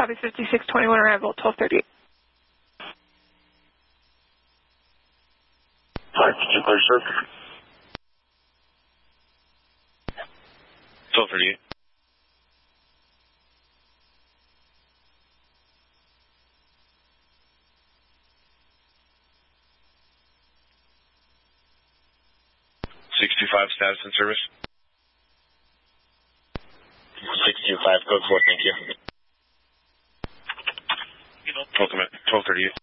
Copy 5621, arrival 1238. Hi, particular sir. 1238. Status and service. 625, code 4, thank you. Welcome at 1238.